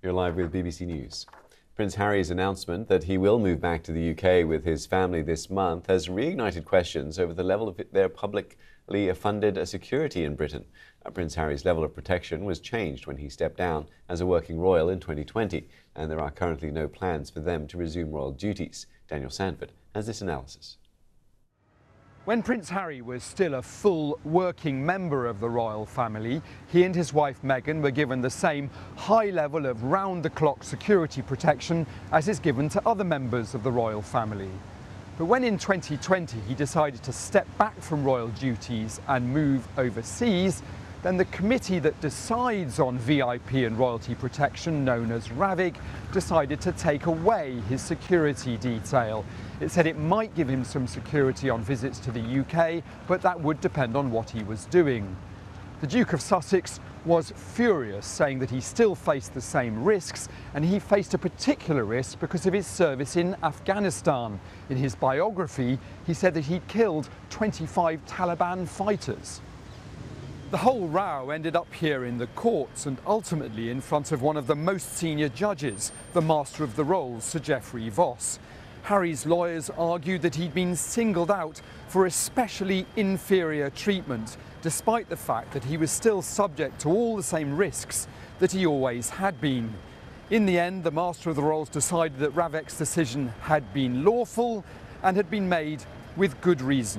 You're live with BBC News. Prince Harry's announcement that he will move back to the UK with his family this month has reignited questions over the level of their publicly funded security in Britain. Prince Harry's level of protection was changed when he stepped down as a working royal in 2020, and there are currently no plans for them to resume royal duties. Daniel Sandford has this analysis. When Prince Harry was still a full working member of the royal family, he and his wife Meghan were given the same high level of round-the-clock security protection as is given to other members of the royal family. But when in 2020 he decided to step back from royal duties and move overseas, then the committee that decides on VIP and royalty protection, known as RAVIG, decided to take away his security detail. It said it might give him some security on visits to the UK, but that would depend on what he was doing. The Duke of Sussex was furious, saying that he still faced the same risks, and he faced a particular risk because of his service in Afghanistan. In his biography, he said that he'd killed 25 Taliban fighters. The whole row ended up here in the courts and ultimately in front of one of the most senior judges, the Master of the Rolls, Sir Geoffrey Voss. Harry's lawyers argued that he'd been singled out for especially inferior treatment, despite the fact that he was still subject to all the same risks that he always had been. In the end, the Master of the Rolls decided that RAVIG's decision had been lawful and had been made with good reason.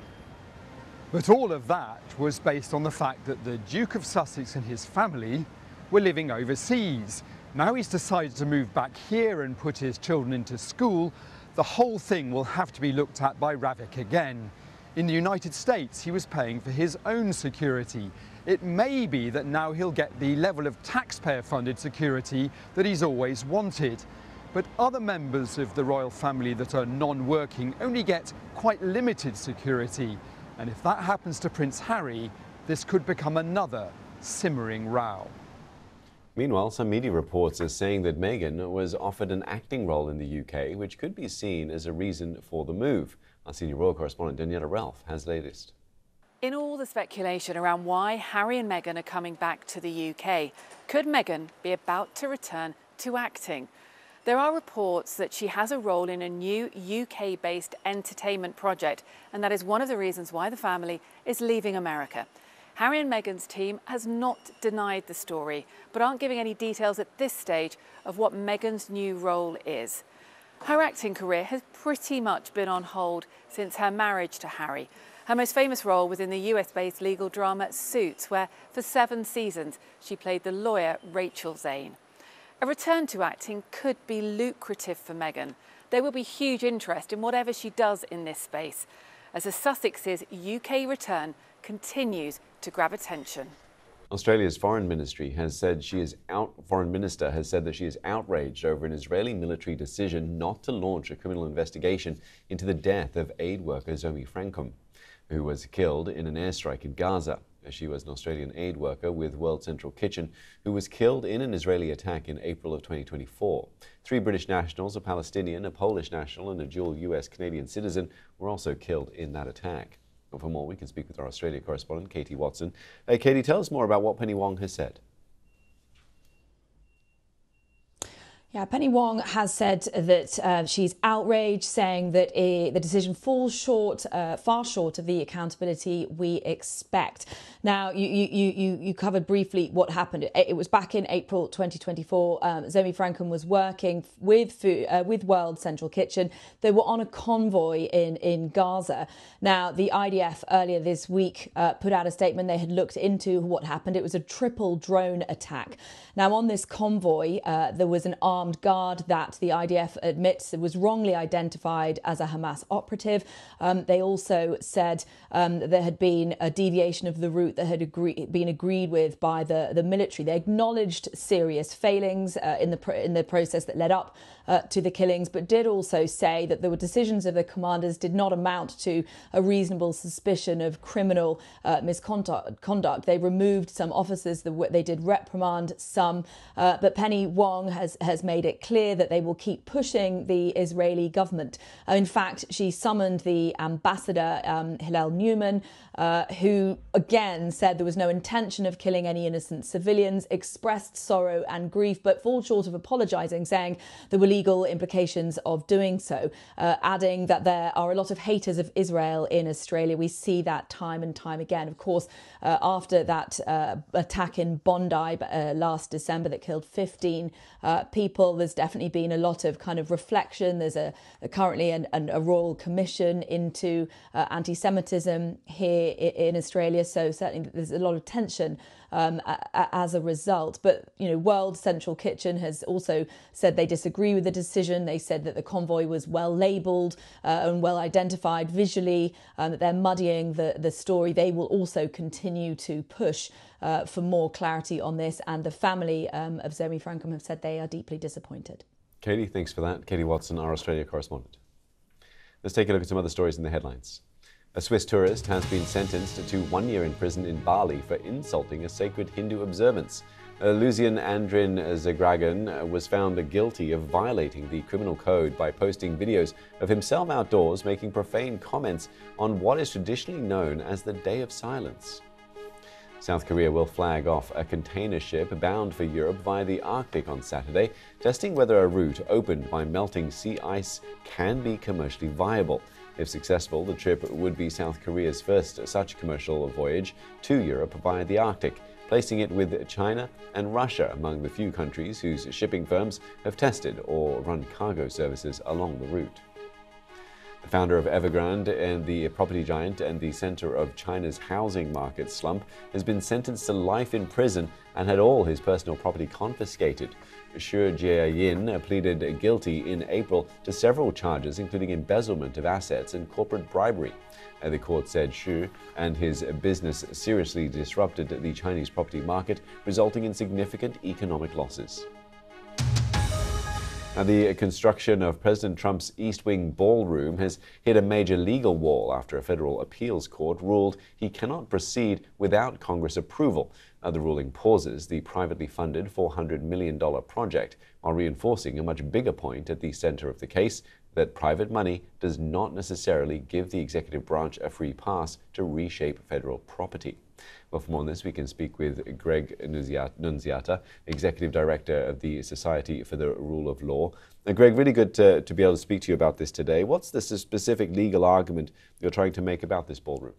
But all of that was based on the fact that the Duke of Sussex and his family were living overseas. Now he's decided to move back here and put his children into school. The whole thing will have to be looked at by RAVIG again. In the United States, he was paying for his own security. It may be that now he'll get the level of taxpayer-funded security that he's always wanted. But other members of the royal family that are non-working only get quite limited security. And if that happens to Prince Harry, this could become another simmering row. Meanwhile, some media reports are saying that Meghan was offered an acting role in the UK, which could be seen as a reason for the move. Our senior royal correspondent Daniela Ralph has the latest. In all the speculation around why Harry and Meghan are coming back to the UK, could Meghan be about to return to acting? There are reports that she has a role in a new UK-based entertainment project, and that is one of the reasons why the family is leaving America. Harry and Meghan's team has not denied the story, but aren't giving any details at this stage of what Meghan's new role is. Her acting career has pretty much been on hold since her marriage to Harry. Her most famous role was in the US-based legal drama Suits, where for 7 seasons she played the lawyer Rachel Zane. A return to acting could be lucrative for Meghan. There will be huge interest in whatever she does in this space, as the Sussex's UK return continues to grab attention. Australia's foreign minister has said that she is outraged over an Israeli military decision not to launch a criminal investigation into the death of aid worker Zoe Frankum, who was killed in an airstrike in Gaza. She was an Australian aid worker with World Central Kitchen who was killed in an Israeli attack in April of 2024. 3 British nationals, a Palestinian, a Polish national and a dual US-Canadian citizen were also killed in that attack. And for more, we can speak with our Australia correspondent, Katie Watson. Katie, tell us more about what Penny Wong has said. Yeah, Penny Wong has said that she's outraged, saying that the decision falls short, far short of the accountability we expect. Now, you covered briefly what happened. It was back in April 2024. Zoe Frankum was working with World Central Kitchen. They were on a convoy in Gaza. Now, the IDF earlier this week put out a statement. They had looked into what happened. It was a triple drone attack. Now, on this convoy, there was an armed guard that the IDF admits was wrongly identified as a Hamas operative. They also said there had been a deviation of the route that had been agreed with by the military. They acknowledged serious failings in the process that led up to the killings, but did also say that the decisions of the commanders did not amount to a reasonable suspicion of criminal misconduct. They removed some officers. They did reprimand some, but Penny Wong has made made it clear that they will keep pushing the Israeli government. In fact, she summoned the ambassador, Hillel Neumann, who again said there was no intention of killing any innocent civilians, expressed sorrow and grief, but fall short of apologising, saying there were legal implications of doing so, adding that there are a lot of haters of Israel in Australia. We see that time and time again. Of course, after that attack in Bondi last December that killed 15 people, there's definitely been a lot of kind of reflection. There's currently a royal commission into anti-Semitism here in Australia, so certainly there's a lot of tension as a result. But, World Central Kitchen has also said they disagree with the decision. They said that the convoy was well labelled and well identified visually, that they're muddying the story. They will also continue to push for more clarity on this. And the family of Zoe Frankham have said they are deeply disappointed. Katie, thanks for that. Katie Watson, our Australia correspondent. Let's take a look at some other stories in the headlines. A Swiss tourist has been sentenced to 1 year in prison in Bali for insulting a sacred Hindu observance. Lucian Andrin Zagragan was found guilty of violating the criminal code by posting videos of himself outdoors making profane comments on what is traditionally known as the Day of Silence. South Korea will flag off a container ship bound for Europe via the Arctic on Saturday, testing whether a route opened by melting sea ice can be commercially viable. If successful, the trip would be South Korea's first such commercial voyage to Europe via the Arctic, placing it with China and Russia among the few countries whose shipping firms have tested or run cargo services along the route. The founder of Evergrande and the property giant and the center of China's housing market slump has been sentenced to life in prison and had all his personal property confiscated. Xu Jiayin pleaded guilty in April to several charges, including embezzlement of assets and corporate bribery. The court said Xu and his business seriously disrupted the Chinese property market, resulting in significant economic losses. Now, the construction of President Trump's East Wing ballroom has hit a major legal wall after a federal appeals court ruled he cannot proceed without Congress approval. The ruling pauses the privately funded $400 million project, while reinforcing a much bigger point at the center of the case, that private money does not necessarily give the executive branch a free pass to reshape federal property. Well, for more on this, we can speak with Greg Nunziata, Executive Director of the Society for the Rule of Law. Greg, really good to be able to speak to you about this today. What's the specific legal argument you're trying to make about this ballroom?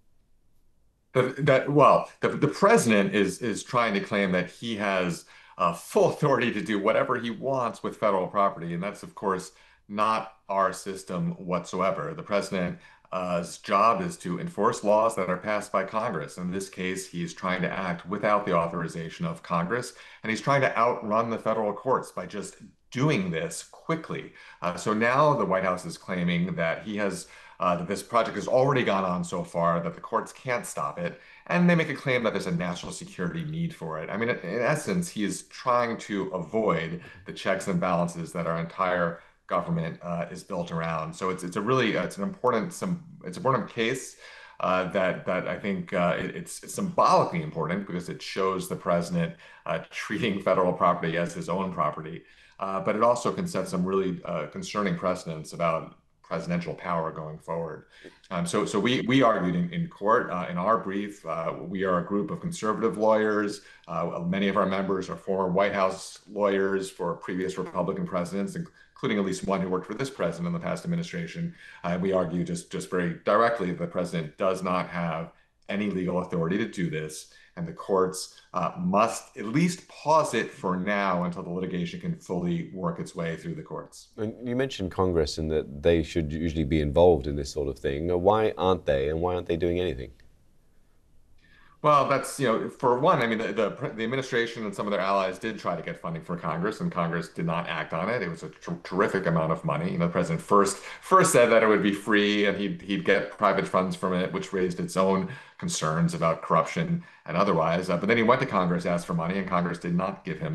The president is trying to claim that he has full authority to do whatever he wants with federal property, and that's, of course, not our system whatsoever. The president's job is to enforce laws that are passed by Congress. In this case, he's trying to act without the authorization of Congress, and he's trying to outrun the federal courts by just doing this quickly. So now the White House is claiming that that this project has already gone on so far that the courts can't stop it, and they make a claim that there's a national security need for it. I mean, in essence, he is trying to avoid the checks and balances that our entire government is built around. So it's an important case that I think it's symbolically important because it shows the president treating federal property as his own property, but it also can set some really concerning precedents about presidential power going forward. So we argued in court in our brief. We are a group of conservative lawyers. Many of our members are former White House lawyers for previous Republican presidents, including at least one who worked for this president in the past administration. We argue just very directly that the president does not have any legal authority to do this, and the courts must at least pause it for now until the litigation can fully work its way through the courts. And you mentioned Congress and that they should usually be involved in this sort of thing. Why aren't they, and why aren't they doing anything? Well, that's, for one, I mean, the administration and some of their allies did try to get funding for Congress, and Congress did not act on it. It was a terrific amount of money. The president first said that it would be free and he'd get private funds from it, which raised its own concerns about corruption and otherwise. But then he went to Congress, asked for money, and Congress did not give him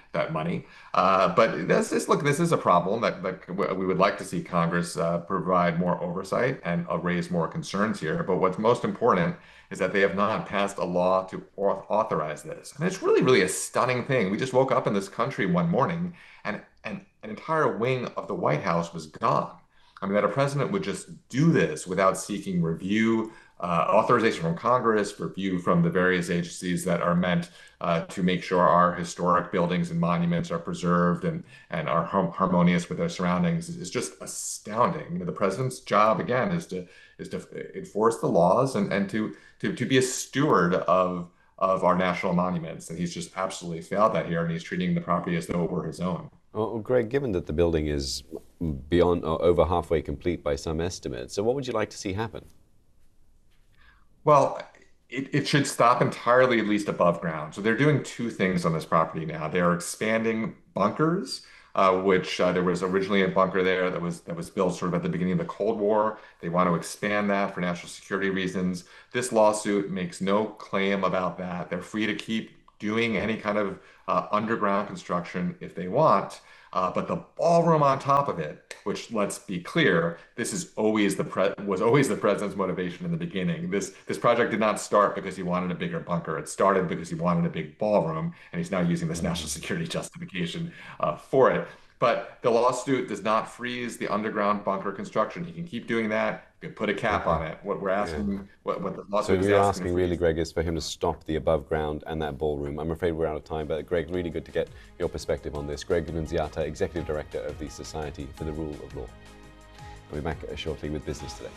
that money. But this is a problem that we would like to see Congress provide more oversight and raise more concerns here. But what's most important is that they have not passed a law to authorize this. And it's really, really a stunning thing. We just woke up in this country one morning and an entire wing of the White House was gone. I mean, that a president would just do this without seeking review, authorization from Congress, review from the various agencies that are meant to make sure our historic buildings and monuments are preserved and are harmonious with their surroundings is just astounding. You know, the president's job, again, is to enforce the laws and to be a steward of our national monuments. And he's just absolutely failed that here, and he's treating the property as though it were his own. Well, Greg, given that the building is beyond or over halfway complete by some estimates, so what would you like to see happen? Well, it should stop entirely, at least above ground. So they're doing two things on this property now. They're expanding bunkers, which there was originally a bunker there that was built sort of at the beginning of the Cold War. They want to expand that for national security reasons. This lawsuit makes no claim about that. They're free to keep doing any kind of underground construction if they want. But the ballroom on top of it, which, let's be clear, this is was always the president's motivation in the beginning. This project did not start because he wanted a bigger bunker. It started because he wanted a big ballroom, and he's now using this national security justification for it. But the lawsuit does not freeze the underground bunker construction. He can keep doing that. You can put a cap on it. What we're asking, what the lawsuit is asking. So you're asking really, Greg, is for him to stop the above ground and that ballroom. I'm afraid we're out of time, but Greg, really good to get your perspective on this. Greg Nunziata, Executive Director of the Society for the Rule of Law. I'll be back shortly with Business Today.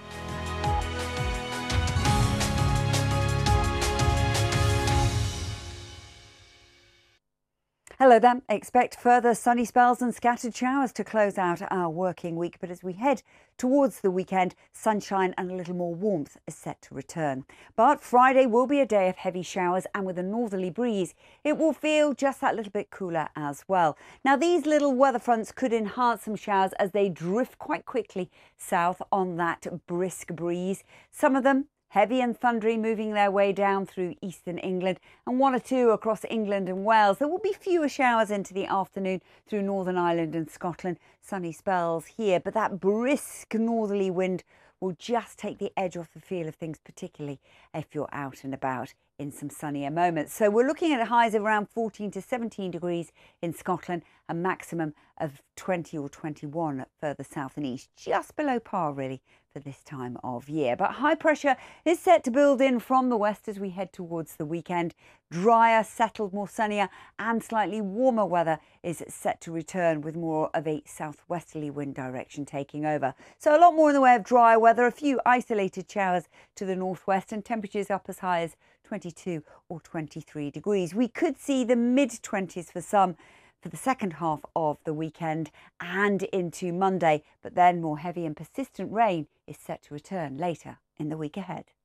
Hello there. Expect further sunny spells and scattered showers to close out our working week. But as we head towards the weekend, sunshine and a little more warmth is set to return. But Friday will be a day of heavy showers, and with a northerly breeze, it will feel just that little bit cooler as well. Now, these little weather fronts could enhance some showers as they drift quite quickly south on that brisk breeze. Some of them heavy and thundery, moving their way down through eastern England, and one or two across England and Wales. There will be fewer showers into the afternoon through Northern Ireland and Scotland. Sunny spells here, but that brisk northerly wind will just take the edge off the feel of things, particularly if you're out and about in some sunnier moments. So we're looking at highs of around 14 to 17 degrees in Scotland, a maximum of 20 or 21 further south and east, just below par really for this time of year. But high pressure is set to build in from the west as we head towards the weekend. Drier, settled, more sunnier and slightly warmer weather is set to return, with more of a southwesterly wind direction taking over. So a lot more in the way of dry weather, a few isolated showers to the northwest, and temperatures up as high as 22 or 23 degrees. We could see the mid-20s for some for the second half of the weekend and into Monday, but then more heavy and persistent rain is set to return later in the week ahead.